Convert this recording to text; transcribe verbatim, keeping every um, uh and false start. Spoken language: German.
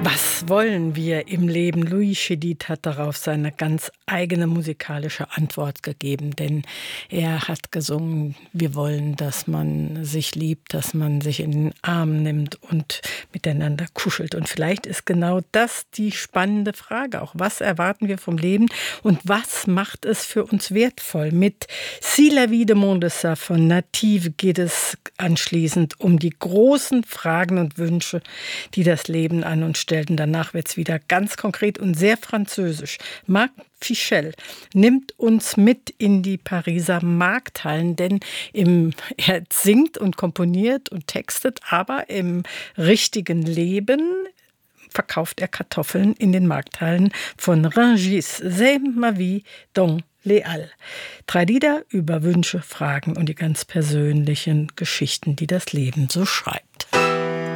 Was wollen wir im Leben? Louis Chédid hat darauf seine ganz eigene musikalische Antwort gegeben, denn er hat gesungen, wir wollen, dass man sich liebt, dass man sich in den Arm nimmt und miteinander kuschelt. Und vielleicht ist genau das die spannende Frage auch. Was erwarten wir vom Leben und was macht es für uns wertvoll? Mit Si la vie de monde ça von Native geht es anschließend um die großen Fragen und Wünsche, die das Leben an uns stellt. Und danach wird es wieder ganz konkret und sehr französisch. Marc Fischel nimmt uns mit in die Pariser Markthallen, denn im, er singt und komponiert und textet, aber im richtigen Leben verkauft er Kartoffeln in den Markthallen von Rungis. C'est ma vie dans les Halles. Drei Lieder über Wünsche, Fragen und die ganz persönlichen Geschichten, die das Leben so schreibt.